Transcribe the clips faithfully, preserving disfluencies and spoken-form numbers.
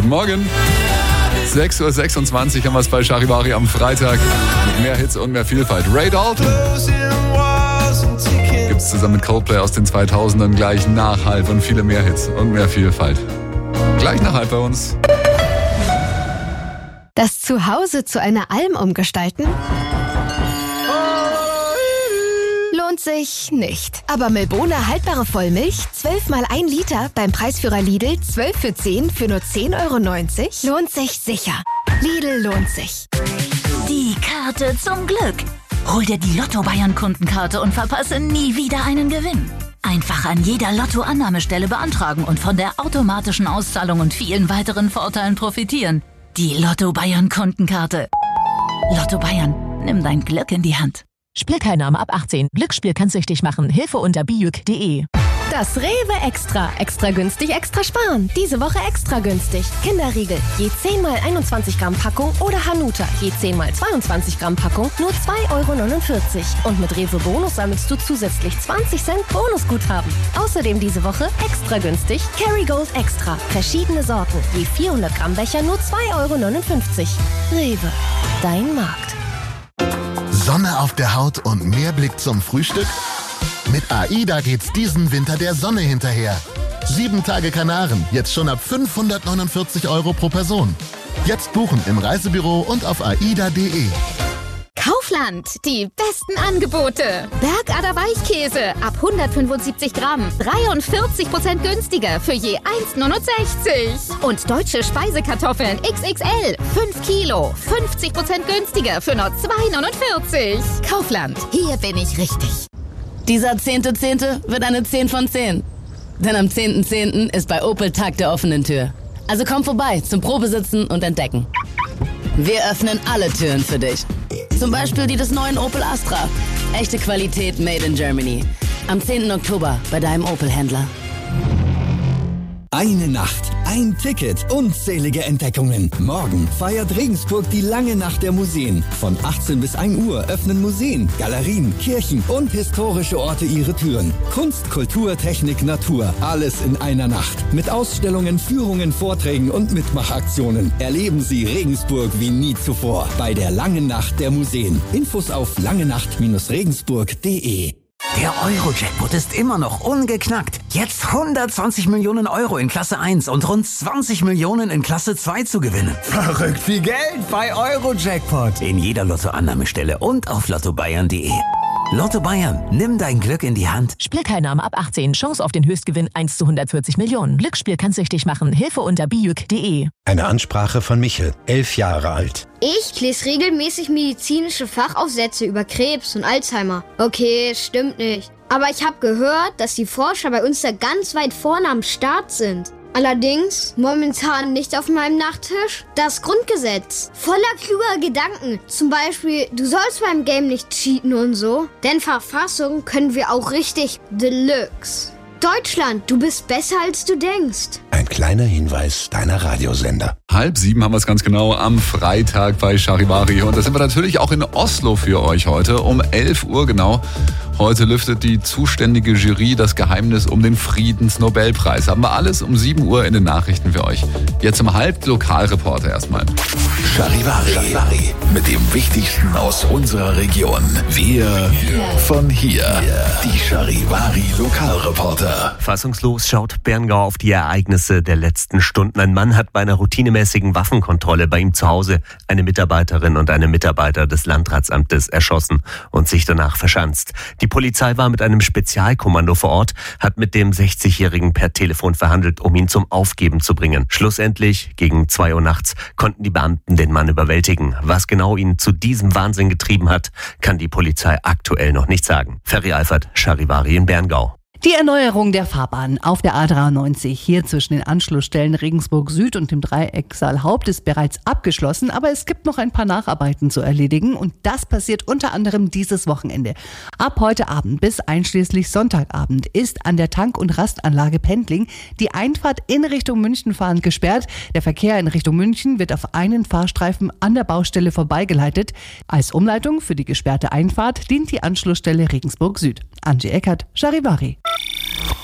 Guten Morgen. sechs Uhr sechsundzwanzig haben wir es bei Charivari am Freitag. Mit mehr Hits und mehr Vielfalt. Ray Dalton gibt es zusammen mit Coldplay aus den zweitausendern gleich nach halb und viele mehr Hits und mehr Vielfalt. Gleich nach halb bei uns. Das Zuhause zu einer Alm umgestalten? Lohnt sich nicht. Aber Milbona haltbare Vollmilch, zwölf mal ein Liter, beim Preisführer Lidl, zwölf für zehn für nur zehn Euro neunzig, lohnt sich sicher. Lidl lohnt sich. Die Karte zum Glück. Hol dir die Lotto-Bayern-Kundenkarte und verpasse nie wieder einen Gewinn. Einfach an jeder Lotto-Annahmestelle beantragen und von der automatischen Auszahlung und vielen weiteren Vorteilen profitieren. Die Lotto-Bayern-Kundenkarte. Lotto Bayern, nimm dein Glück in die Hand. Spielteilnahme ab achtzehn. Glücksspiel kann süchtig machen. Hilfe unter bijuk punkt de. Das Rewe Extra. Extra günstig, extra sparen. Diese Woche extra günstig. Kinderriegel. Je zehn mal einundzwanzig Gramm Packung oder Hanuta. Je zehn mal zweiundzwanzig Gramm Packung. Nur zwei Euro neunundvierzig. Und mit Rewe Bonus sammelst du zusätzlich zwanzig Cent Bonusguthaben. Außerdem diese Woche extra günstig. Kerrygold Extra. Verschiedene Sorten. Je vierhundert Gramm Becher nur zwei Euro neunundfünfzig. Rewe. Dein Markt. Sonne auf der Haut und mehr Blick zum Frühstück? Mit AIDA geht's diesen Winter der Sonne hinterher. Sieben Tage Kanaren, jetzt schon ab fünfhundertneunundvierzig Euro pro Person. Jetzt buchen im Reisebüro und auf aida punkt de. Kaufland, die besten Angebote. Bergader Weichkäse ab hundertfünfundsiebzig Gramm, dreiundvierzig Prozent günstiger für je eins Euro neunundsechzig. Und deutsche Speisekartoffeln X X L, fünf Kilo, fünfzig Prozent günstiger für nur zwei Euro neunundvierzig. Kaufland, hier bin ich richtig. Dieser zehnte Zehnte wird eine zehn von zehn. Denn am zehnten Zehnten ist bei Opel Tag der offenen Tür. Also komm vorbei zum Probesitzen und Entdecken. Wir öffnen alle Türen für dich. Zum Beispiel die des neuen Opel Astra. Echte Qualität made in Germany. Am zehnten Oktober bei deinem Opel-Händler. Eine Nacht, ein Ticket, unzählige Entdeckungen. Morgen feiert Regensburg die lange Nacht der Museen. Von achtzehn bis ein Uhr öffnen Museen, Galerien, Kirchen und historische Orte ihre Türen. Kunst, Kultur, Technik, Natur, alles in einer Nacht. Mit Ausstellungen, Führungen, Vorträgen und Mitmachaktionen. Erleben Sie Regensburg wie nie zuvor bei der langen Nacht der Museen. Infos auf langenacht Regensburg punkt de. Der Euro-Jackpot ist immer noch ungeknackt. Jetzt hundertzwanzig Millionen Euro in Klasse eins und rund zwanzig Millionen in Klasse zwei zu gewinnen. Verrückt viel Geld bei Euro-Jackpot. In jeder Lottoannahmestelle und auf lotto bayern punkt de. Lotto Bayern, nimm dein Glück in die Hand. Spielteilnahme ab achtzehn. Chance auf den Höchstgewinn eins zu hundertvierzig Millionen. Glücksspiel kann süchtig machen. Hilfe unter bijuk punkt de. Eine Ansprache von Michel, elf Jahre alt. Ich lese regelmäßig medizinische Fachaufsätze über Krebs und Alzheimer. Okay, stimmt nicht. Aber ich habe gehört, dass die Forscher bei uns da ganz weit vorne am Start sind. Allerdings momentan nicht auf meinem Nachttisch das Grundgesetz. Voller kluger Gedanken. Zum Beispiel, du sollst beim Game nicht cheaten und so. Denn Verfassung können wir auch richtig Deluxe. Deutschland, du bist besser als du denkst. Ein kleiner Hinweis deiner Radiosender. Halb sieben haben wir es ganz genau am Freitag bei Charivari. Und da sind wir natürlich auch in Oslo für euch heute um elf Uhr genau. Heute lüftet die zuständige Jury das Geheimnis um den Friedensnobelpreis. Haben wir alles um sieben Uhr in den Nachrichten für euch. Jetzt um halb Lokalreporter erstmal. Charivari. Charivari. Mit dem Wichtigsten aus unserer Region. Wir von hier. Die Charivari Lokalreporter. Fassungslos schaut Berngau auf die Ereignisse der letzten Stunden. Ein Mann hat bei einer routinemäßigen Waffenkontrolle bei ihm zu Hause eine Mitarbeiterin und einen Mitarbeiter des Landratsamtes erschossen und sich danach verschanzt. Die Polizei war mit einem Spezialkommando vor Ort, hat mit dem sechzigjährigen per Telefon verhandelt, um ihn zum Aufgeben zu bringen. Schlussendlich, gegen zwei Uhr nachts, konnten die Beamten den Mann überwältigen. Was genau ihn zu diesem Wahnsinn getrieben hat, kann die Polizei aktuell noch nicht sagen. Ferry Alfert, Charivari in Berngau. Die Erneuerung der Fahrbahn auf der A dreiundneunzig hier zwischen den Anschlussstellen Regensburg Süd und dem Dreieck Saalhaupt ist bereits abgeschlossen, aber es gibt noch ein paar Nacharbeiten zu erledigen und das passiert unter anderem dieses Wochenende. Ab heute Abend bis einschließlich Sonntagabend ist an der Tank- und Rastanlage Pendling die Einfahrt in Richtung München fahrend gesperrt. Der Verkehr in Richtung München wird auf einen Fahrstreifen an der Baustelle vorbeigeleitet. Als Umleitung für die gesperrte Einfahrt dient die Anschlussstelle Regensburg Süd. Angie Eckert, Charivari.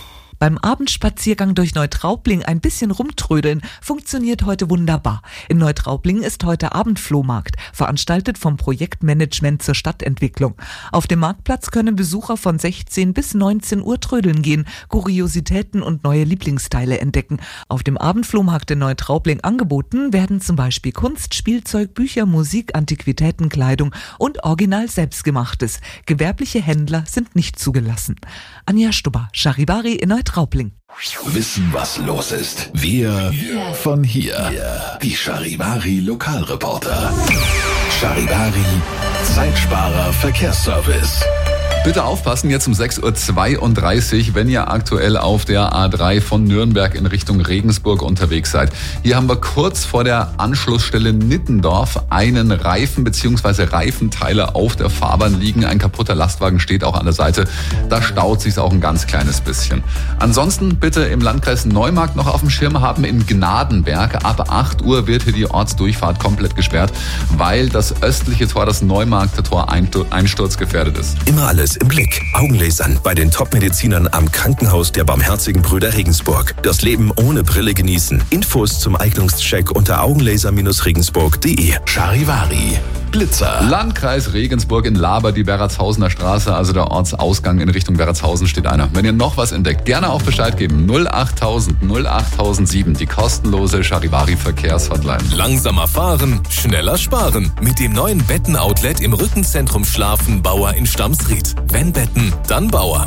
Beim Abendspaziergang durch Neutraubling ein bisschen rumtrödeln funktioniert heute wunderbar. In Neutraubling ist heute Abendflohmarkt, veranstaltet vom Projektmanagement zur Stadtentwicklung. Auf dem Marktplatz können Besucher von sechzehn bis neunzehn Uhr trödeln gehen, Kuriositäten und neue Lieblingsteile entdecken. Auf dem Abendflohmarkt in Neutraubling angeboten werden zum Beispiel Kunst, Spielzeug, Bücher, Musik, Antiquitäten, Kleidung und original Selbstgemachtes. Gewerbliche Händler sind nicht zugelassen. Anja Stubber, Charivari in Neutraubling. Wissen, was los ist. Wir von hier. Die Charivari Lokalreporter. Charivari Zeitsparer Verkehrsservice. Bitte aufpassen, jetzt um sechs Uhr zweiunddreißig, wenn ihr aktuell auf der A drei von Nürnberg in Richtung Regensburg unterwegs seid. Hier haben wir kurz vor der Anschlussstelle Nittendorf einen Reifen bzw. Reifenteile auf der Fahrbahn liegen. Ein kaputter Lastwagen steht auch an der Seite. Da staut sich auch ein ganz kleines bisschen. Ansonsten bitte im Landkreis Neumarkt noch auf dem Schirm haben. In Gnadenberg ab acht Uhr wird hier die Ortsdurchfahrt komplett gesperrt, weil das östliche Tor, das Neumarkter Tor, einsturzgefährdet ist. Immer alles im Blick. Augenlasern bei den Top-Medizinern am Krankenhaus der Barmherzigen Brüder Regensburg. Das Leben ohne Brille genießen. Infos zum Eignungscheck unter augenlaser regensburg punkt de. Charivari Blitzer. Landkreis Regensburg in Laber, die Berratshausener Straße, also der Ortsausgang in Richtung Berratshausen steht einer. Wenn ihr noch was entdeckt, gerne auch Bescheid geben. null achttausend null achttausendsieben, die kostenlose Charivari Verkehrshotline. Langsamer fahren, schneller sparen. Mit dem neuen Betten-Outlet im Rückenzentrum Schlafen Bauer in Stamsried. Wenn Betten, dann Bauer.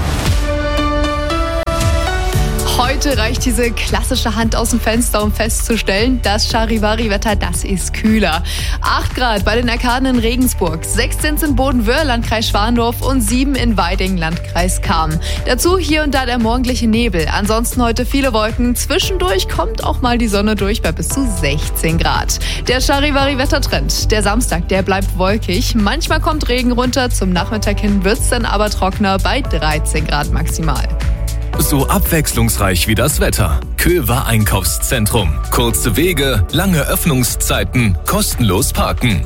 Heute reicht diese klassische Hand aus dem Fenster, um festzustellen, das Charivari-Wetter, das ist kühler. acht Grad bei den Arkaden in Regensburg, sechs sind es in Bodenwöhr, Landkreis Schwandorf und sieben in Weiding, Landkreis Cham. Dazu hier und da der morgendliche Nebel. Ansonsten heute viele Wolken. Zwischendurch kommt auch mal die Sonne durch bei bis zu sechzehn Grad. Der Charivari-Wettertrend. Der Samstag, der bleibt wolkig. Manchmal kommt Regen runter. Zum Nachmittag hin wird es dann aber trockener bei dreizehn Grad maximal. So abwechslungsreich wie das Wetter. Köver Einkaufszentrum. Kurze Wege, lange Öffnungszeiten, kostenlos parken.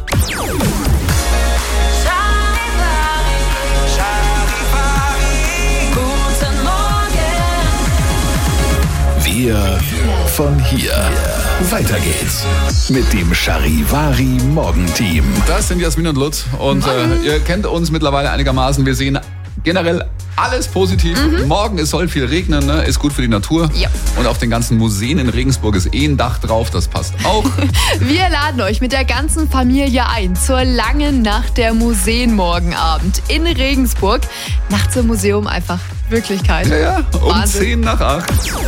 Wir von hier. Weiter geht's mit dem Charivari Morgenteam. Das sind Jasmin und Lutz und äh, ihr kennt uns mittlerweile einigermaßen. Wir sehen generell alles positiv. Mhm. Morgen, es soll viel regnen, ne? Ist gut für die Natur. Ja. Und auf den ganzen Museen in Regensburg ist eh ein Dach drauf, das passt auch. Wir laden euch mit der ganzen Familie ein zur langen Nacht der Museen morgen Abend in Regensburg. Nachts im Museum einfach Wirklichkeit. Ja, ja, um Wahnsinn. zehn nach acht.